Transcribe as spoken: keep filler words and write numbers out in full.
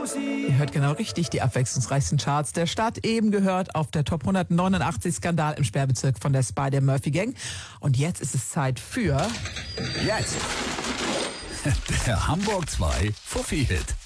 Ihr hört genau richtig, die abwechslungsreichsten Charts der Stadt. Eben gehört auf der Top hundertneunundachtzig Skandal im Sperrbezirk von der Spider Murphy Gang. Und jetzt ist es Zeit für... Jetzt! Der Hamburg zwei Fuffi-Hit.